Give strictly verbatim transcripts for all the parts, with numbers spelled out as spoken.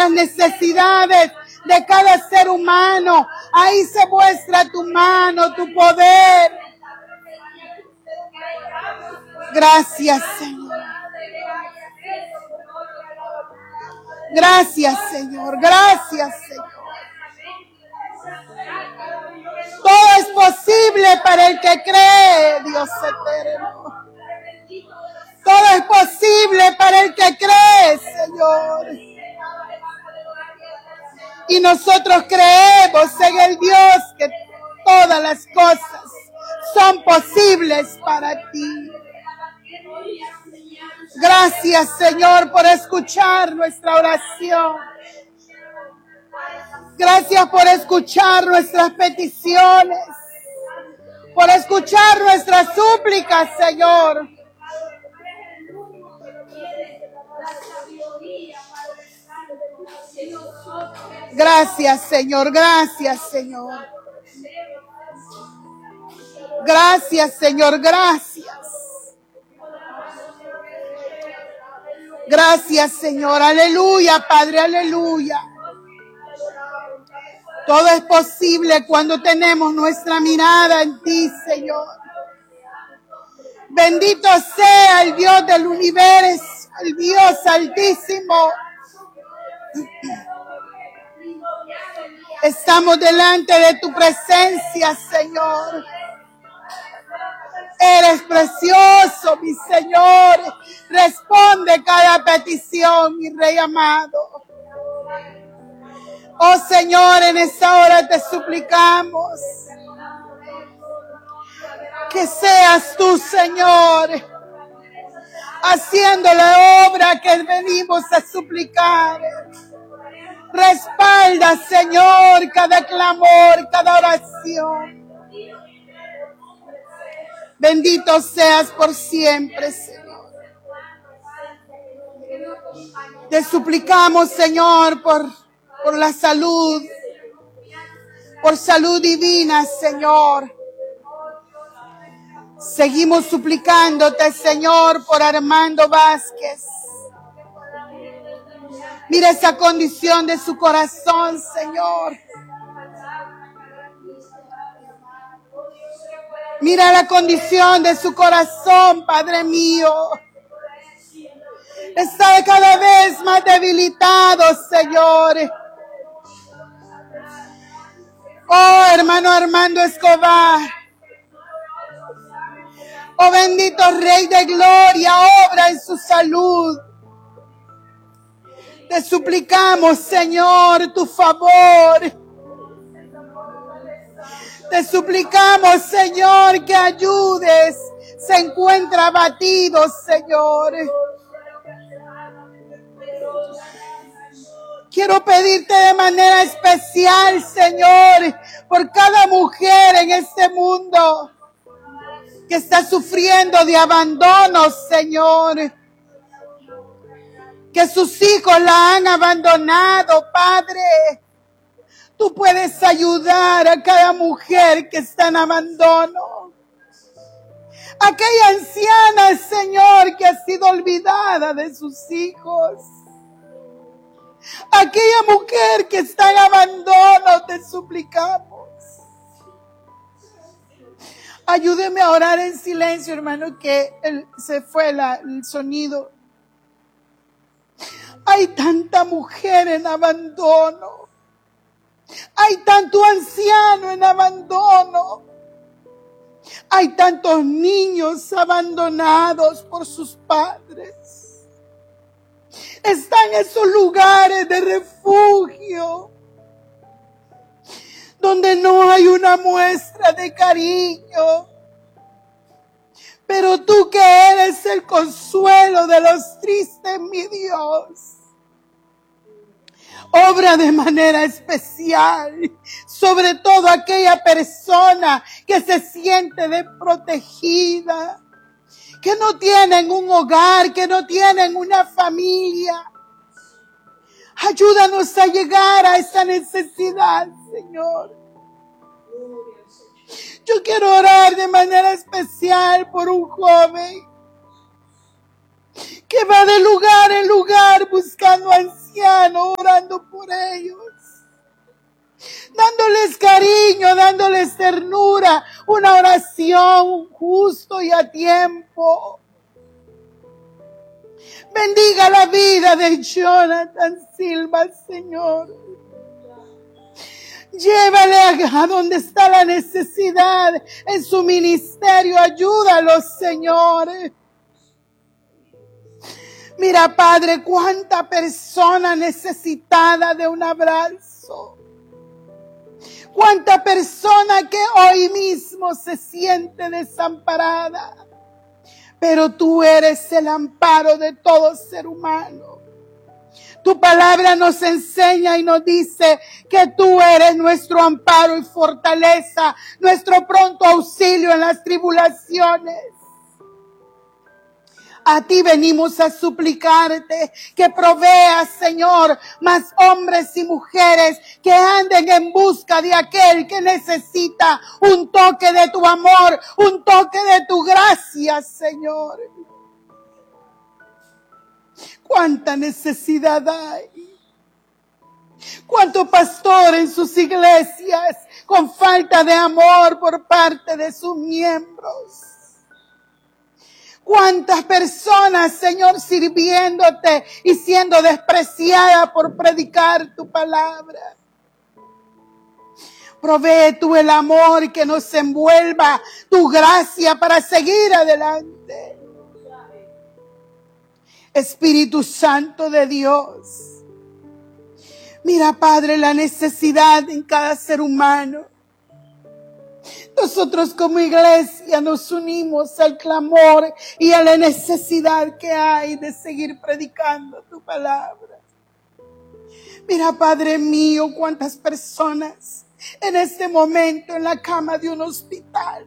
las necesidades de cada ser humano. Ahí se muestra tu mano, tu poder. Gracias, Señor. Gracias, Señor. Gracias, Señor. Todo es posible para el que cree, Dios eterno. Todo es posible para el que cree, Señor. Y nosotros creemos en el Dios que todas las cosas son posibles para ti. Gracias, Señor, por escuchar nuestra oración. Gracias por escuchar nuestras peticiones, por escuchar nuestras súplicas, Señor. Gracias, Señor, gracias, Señor. Gracias, Señor, gracias. Gracias, Señor, aleluya, Padre, aleluya. Todo es posible cuando tenemos nuestra mirada en ti, Señor. Bendito sea el Dios del universo, el Dios altísimo. Estamos delante de tu presencia, Señor. Eres precioso, mi Señor. Responde cada petición, mi Rey amado. Oh Señor, en esta hora te suplicamos que seas tú, Señor, haciendo la obra que venimos a suplicar. Respalda, Señor, cada clamor, cada oración. Bendito seas por siempre, Señor. Te suplicamos, Señor, por, por la salud, por salud divina, Señor. Seguimos suplicándote, Señor, por Armando Vázquez. Mira esa condición de su corazón, Señor. Mira la condición de su corazón, Padre mío. Está cada vez más debilitado, Señor. Oh, hermano Armando Escobar. Oh, bendito Rey de Gloria, obra en su salud. Te suplicamos, Señor, tu favor. Te suplicamos, Señor, que ayudes. Se encuentra abatido, Señor. Quiero pedirte de manera especial, Señor, por cada mujer en este mundo que está sufriendo de abandono, Señor. Que sus hijos la han abandonado, Padre. Tú puedes ayudar a cada mujer que está en abandono. Aquella anciana, Señor, que ha sido olvidada de sus hijos. Aquella mujer que está en abandono, te suplicamos. Ayúdeme a orar en silencio, hermano, que el, se fue la, el sonido. Hay tanta mujer en abandono. Hay tanto anciano en abandono. Hay tantos niños abandonados por sus padres. Están en esos lugares de refugio donde no hay una muestra de cariño. Pero tú que eres el consuelo de los tristes, mi Dios, obra de manera especial, sobre todo aquella persona que se siente desprotegida, que no tienen un hogar, que no tienen una familia. Ayúdanos a llegar a esa necesidad, Señor. Yo quiero orar de manera especial por un joven que que va de lugar en lugar buscando ancianos, orando por ellos, dándoles cariño, dándoles ternura, una oración justo y a tiempo. Bendiga la vida de Jonathan Silva, Señor. Llévale a donde está la necesidad en su ministerio. Ayúdalo, Señor. Mira, Padre, cuánta persona necesitada de un abrazo. Cuánta persona que hoy mismo se siente desamparada. Pero tú eres el amparo de todo ser humano. Tu palabra nos enseña y nos dice que tú eres nuestro amparo y fortaleza, nuestro pronto auxilio en las tribulaciones. A ti venimos a suplicarte que proveas, Señor, más hombres y mujeres que anden en busca de aquel que necesita un toque de tu amor, un toque de tu gracia, Señor. Cuánta necesidad hay. Cuánto pastor en sus iglesias con falta de amor por parte de sus miembros. Cuántas personas, Señor, sirviéndote y siendo despreciada por predicar tu palabra. Provee tú el amor que nos envuelva, tu gracia para seguir adelante. Espíritu Santo de Dios, mira, Padre, la necesidad en cada ser humano. Nosotros como iglesia nos unimos al clamor y a la necesidad que hay de seguir predicando tu palabra. Mira, Padre mío, cuántas personas en este momento en la cama de un hospital.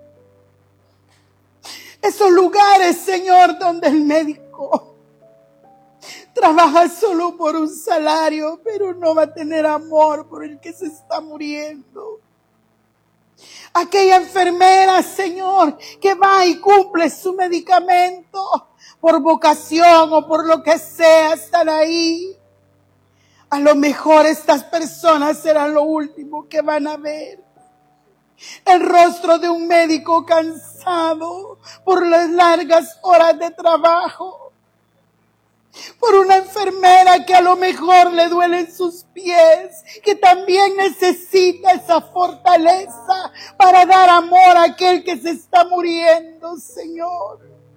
Esos lugares, Señor, donde el médico trabaja solo por un salario, pero no va a tener amor por el que se está muriendo. Aquella enfermera, Señor, que va y cumple su medicamento por vocación o por lo que sea, estar ahí. A lo mejor estas personas serán lo último que van a ver. El rostro de un médico cansado por las largas horas de trabajo. Por una enfermera que a lo mejor le duelen sus pies, que también necesita esa fortaleza para dar amor a aquel que se está muriendo, Señor.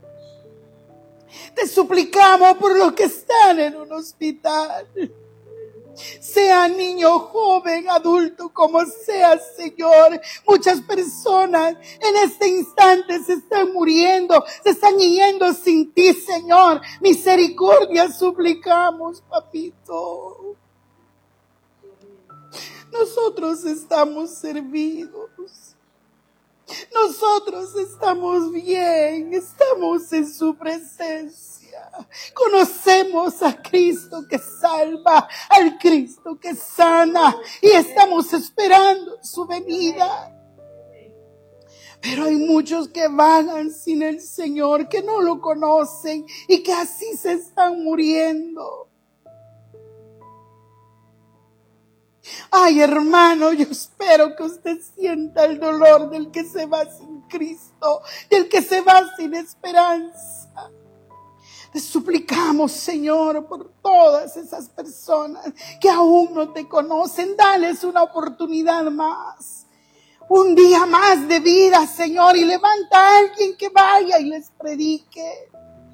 Te suplicamos por los que están en un hospital. Sea niño, joven, adulto, como sea, Señor. Muchas personas en este instante se están muriendo, se están yendo sin ti, Señor. Misericordia suplicamos, papito. Nosotros estamos servidos. Nosotros estamos bien, estamos en su presencia. Conocemos a Cristo que salva, al Cristo que sana y estamos esperando su venida. Pero hay muchos que vagan sin el Señor, que no lo conocen y que así se están muriendo. Ay, hermano, yo espero que usted sienta el dolor del que se va sin Cristo, del que se va sin esperanza. Te suplicamos, Señor, por todas esas personas que aún no te conocen. Dales una oportunidad más. Un día más de vida, Señor, y levanta a alguien que vaya y les predique.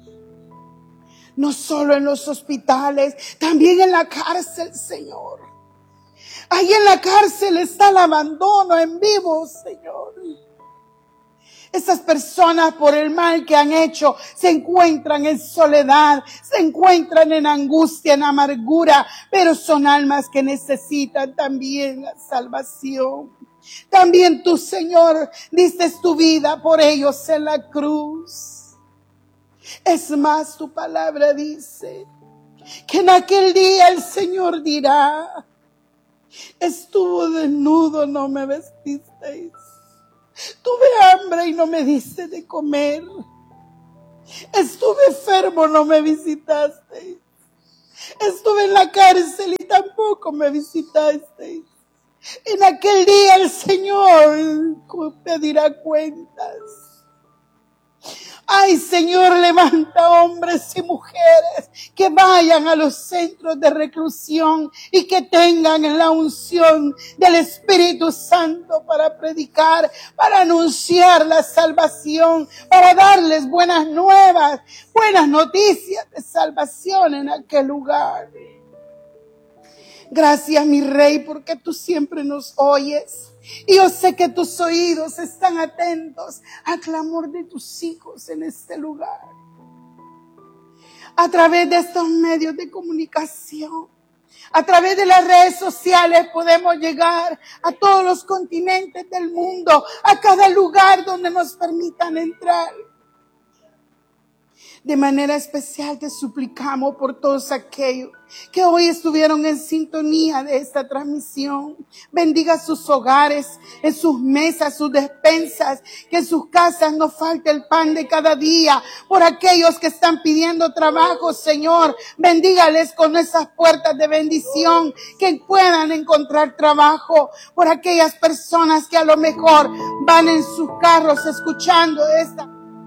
No solo en los hospitales, también en la cárcel, Señor. Ahí en la cárcel está el abandono en vivo, Señor. Esas personas por el mal que han hecho se encuentran en soledad, se encuentran en angustia, en amargura, pero son almas que necesitan también la salvación. También tú, Señor, diste tu vida por ellos en la cruz. Es más, tu palabra dice que en aquel día el Señor dirá: estuvo desnudo, no me vestisteis. Tuve hambre y no me diste de comer. Estuve enfermo, no me visitaste. Estuve en la cárcel y tampoco me visitaste. En aquel día el Señor pedirá cuentas. Ay, Señor, levanta hombres y mujeres que vayan a los centros de reclusión y que tengan la unción del Espíritu Santo para predicar, para anunciar la salvación, para darles buenas nuevas, buenas noticias de salvación en aquel lugar. Gracias, mi Rey, porque tú siempre nos oyes. Y yo sé que tus oídos están atentos al clamor de tus hijos en este lugar. A través de estos medios de comunicación, a través de las redes sociales podemos llegar a todos los continentes del mundo, a cada lugar donde nos permitan entrar. De manera especial te suplicamos por todos aquellos que hoy estuvieron en sintonía de esta transmisión. Bendiga sus hogares, en sus mesas, sus despensas, que en sus casas no falte el pan de cada día. Por aquellos que están pidiendo trabajo, Señor, bendígales con esas puertas de bendición, que puedan encontrar trabajo. Por aquellas personas que a lo mejor van en sus carros escuchando esta.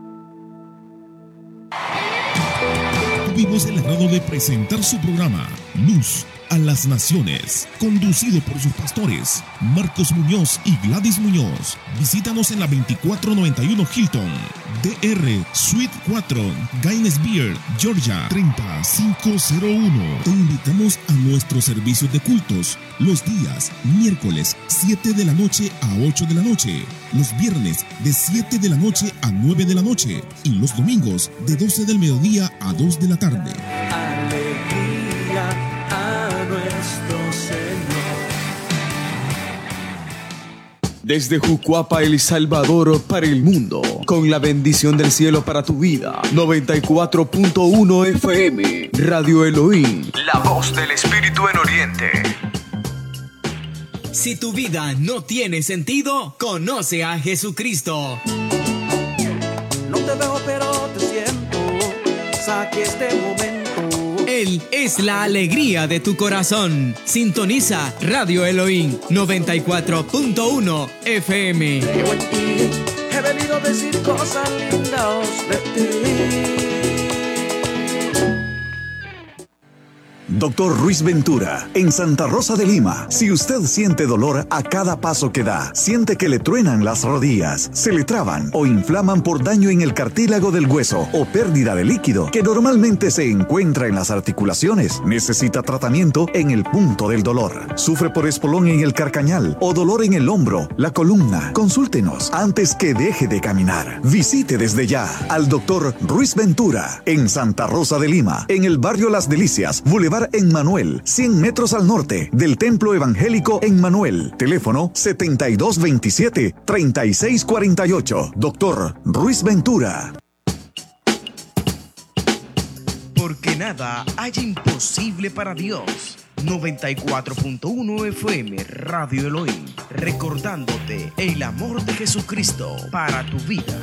Tuvimos el agrado de presentar su programa Luz a las Naciones, conducido por sus pastores Marcos Muñoz y Gladys Muñoz. Visítanos en la veinticuatro noventa y uno Hilton, D R Suite cuatro, Gainesville, Georgia treinta mil quinientos uno. Te invitamos a nuestros servicios de cultos los días miércoles siete de la noche a ocho de la noche, los viernes de siete de la noche a nueve de la noche y los domingos de doce del mediodía a dos de la tarde. Alegría a nuestro Señor. Desde Jucuapa, El Salvador, para el mundo, con la bendición del cielo para tu vida. noventa y cuatro punto uno F M, Radio Elohim, la voz del Espíritu en Oriente. Si tu vida no tiene sentido, conoce a Jesucristo. No te veo, pero te siento. Saque este momento. Él es la alegría de tu corazón. Sintoniza Radio Elohim noventa y cuatro punto uno F M. Creo en ti, he venido a decir cosas lindas de ti. Doctor Ruiz Ventura, en Santa Rosa de Lima. Si usted siente dolor a cada paso que da, siente que le truenan las rodillas, se le traban o inflaman por daño en el cartílago del hueso o pérdida de líquido que normalmente se encuentra en las articulaciones, necesita tratamiento en el punto del dolor. Sufre por espolón en el carcañal o dolor en el hombro, la columna. Consúltenos antes que deje de caminar. Visite desde ya al doctor Ruiz Ventura en Santa Rosa de Lima, en el barrio Las Delicias, Boulevard en Manuel, cien metros al norte del Templo Evangélico en Manuel. Teléfono setenta y dos veintisiete, treinta y seis cuarenta y ocho. Doctor Ruiz Ventura. Porque nada hay imposible para Dios. noventa y cuatro punto uno F M, Radio Elohim, recordándote el amor de Jesucristo para tu vida.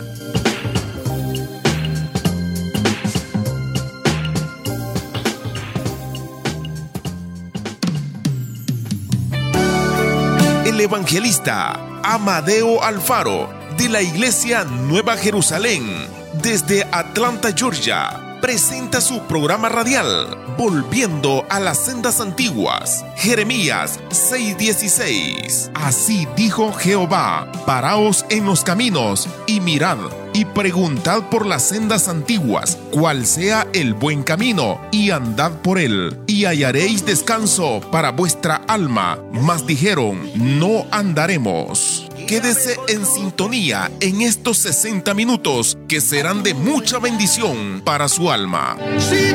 El evangelista Amadeo Alfaro, de la Iglesia Nueva Jerusalén, desde Atlanta, Georgia, presenta su programa radial Volviendo a las sendas antiguas. Jeremías seis dieciséis. Así dijo Jehová: paraos en los caminos y mirad y preguntad por las sendas antiguas, cuál sea el buen camino, y andad por él, y hallaréis descanso para vuestra alma. Mas dijeron: no andaremos. Quédese en sintonía en estos sesenta minutos que serán de mucha bendición para su alma. Sí.